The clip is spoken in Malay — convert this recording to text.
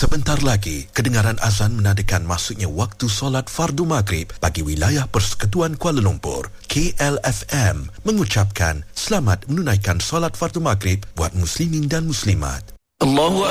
Sebentar lagi, kedengaran azan menandakan masuknya waktu solat fardu maghrib bagi wilayah Persekutuan Kuala Lumpur. KLFM mengucapkan selamat menunaikan solat fardu maghrib buat muslimin dan muslimat. Allahu